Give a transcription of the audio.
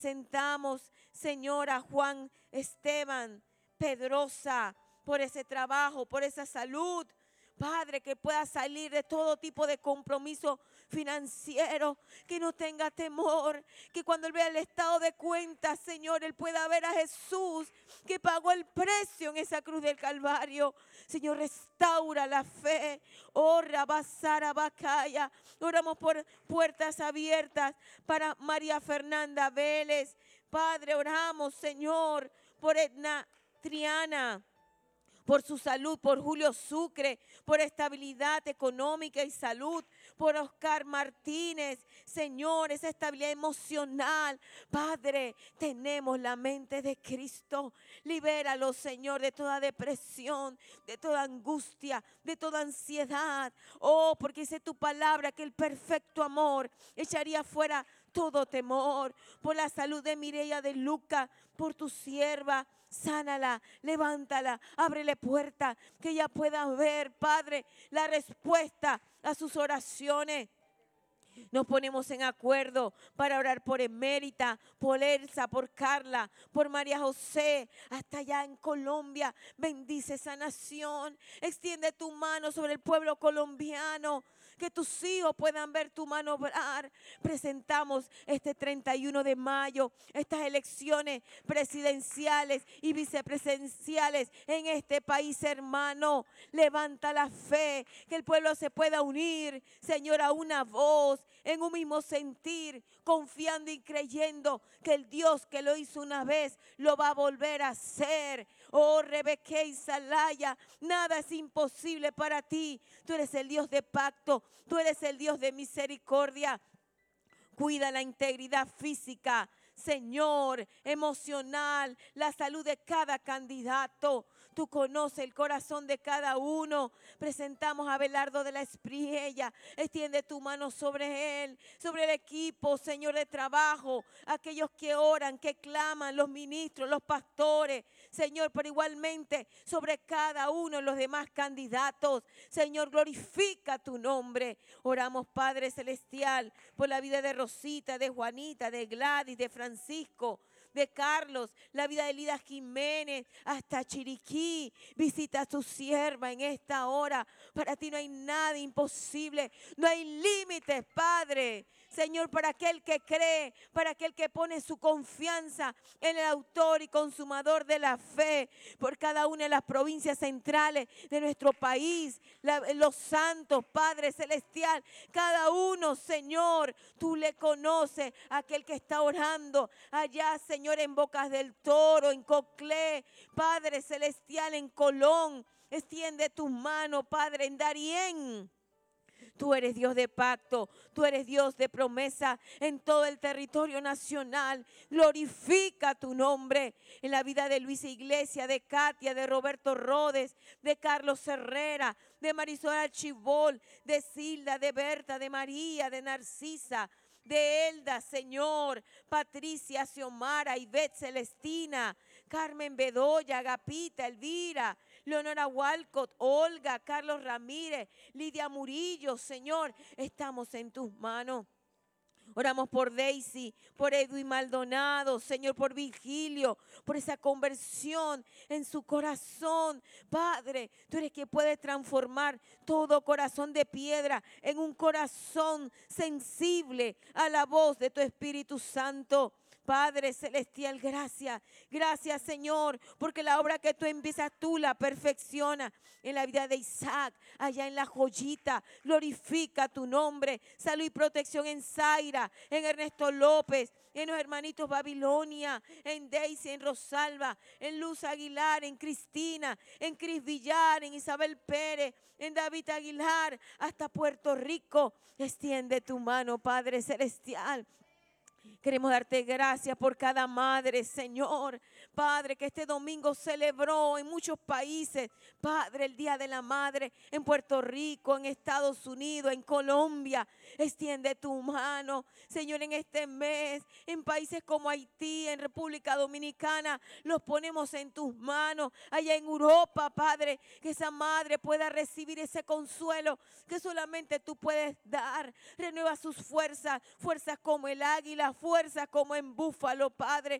Presentamos, Señor, a Juan Esteban Pedrosa por ese trabajo, por esa salud. Padre, que pueda salir de todo tipo de compromiso financiero, que no tenga temor, que cuando él vea el estado de cuentas, Señor, él pueda ver a Jesús que pagó el precio en esa cruz del Calvario. Señor, restaura la fe. Oh, Rabasara Bacaya. Oramos por puertas abiertas para María Fernanda Vélez. Padre, oramos, Señor, por Edna Triana, por su salud, por Julio Sucre, por estabilidad económica y salud, por Oscar Martínez, Señor, esa estabilidad emocional. Padre, tenemos la mente de Cristo. Libéralo, Señor, de toda depresión, de toda angustia, de toda ansiedad. Oh, porque dice tu palabra que el perfecto amor echaría fuera todo temor. Por la salud de Mireya de Luca, por tu sierva, sánala, levántala, ábrele puerta, que ella pueda ver, Padre, la respuesta a sus oraciones. Nos ponemos en acuerdo para orar por Emérita, por Elsa, por Carla, por María José, hasta allá en Colombia. Bendice esa nación. Extiende tu mano sobre el pueblo colombiano, que tus hijos puedan ver tu mano obrar. Presentamos este 31 de mayo, estas elecciones presidenciales y vicepresidenciales en este país, hermano. Levanta la fe, que el pueblo se pueda unir, Señor, a una voz, en un mismo sentir, confiando y creyendo que el Dios que lo hizo una vez lo va a volver a hacer. Oh, Rebeca y Salaya, nada es imposible para ti. Tú eres el Dios de pacto, tú eres el Dios de misericordia. Cuida la integridad física, Señor, emocional, la salud de cada candidato. Tú conoces el corazón de cada uno. Presentamos a Abelardo de la Espriella. Extiende tu mano sobre él, sobre el equipo, Señor, de trabajo. Aquellos que oran, que claman, los ministros, los pastores, Señor, pero igualmente sobre cada uno de los demás candidatos. Señor, glorifica tu nombre. Oramos, Padre Celestial, por la vida de Rosita, de Juanita, de Gladys, de Francisco, de Carlos, la vida de Lida Jiménez, hasta Chiriquí. Visita a tu sierva en esta hora. Para ti no hay nada imposible, no hay límites, Padre. Señor, para aquel que cree, para aquel que pone su confianza en el autor y consumador de la fe, por cada una de las provincias centrales de nuestro país, los santos, Padre Celestial, cada uno, Señor, tú le conoces, aquel que está orando allá, Señor, en Bocas del Toro, en Coclé, Padre Celestial, en Colón. Extiende tus manos, Padre, en Darién. Tú eres Dios de pacto, tú eres Dios de promesa en todo el territorio nacional. Glorifica tu nombre en la vida de Luisa Iglesia, de Katia, de Roberto Rodes, de Carlos Herrera, de Marisol Archibol, de Silda, de Berta, de María, de Narcisa, de Elda, Señor, Patricia, Xiomara, Ivette, Celestina, Carmen Bedoya, Agapita, Elvira, Leonora Walcott, Olga, Carlos Ramírez, Lidia Murillo. Señor, estamos en tus manos. Oramos por Daisy, por Edwin Maldonado, Señor, por Virgilio, por esa conversión en su corazón. Padre, tú eres quien puede transformar todo corazón de piedra en un corazón sensible a la voz de tu Espíritu Santo. Padre Celestial, gracias. Gracias, Señor, porque la obra que tú empiezas, tú la perfeccionas en la vida de Isaac, allá en La Joyita. Glorifica tu nombre. Salud y protección en Zaira, en Ernesto López, en los hermanitos Babilonia, en Daisy, en Rosalba, en Luz Aguilar, en Cristina, en Cris Villar, en Isabel Pérez, en David Aguilar, hasta Puerto Rico. Extiende tu mano, Padre Celestial. Queremos darte gracias por cada madre, Señor. Padre, que este domingo celebró en muchos países, Padre, el Día de la Madre, en Puerto Rico, en Estados Unidos, en Colombia. Extiende tu mano, Señor, en este mes, en países como Haití, en República Dominicana, los ponemos en tus manos. Allá en Europa, Padre, que esa madre pueda recibir ese consuelo que solamente tú puedes dar. Renueva sus fuerzas, fuerzas como el águila, fuerza como en búfalo, Padre.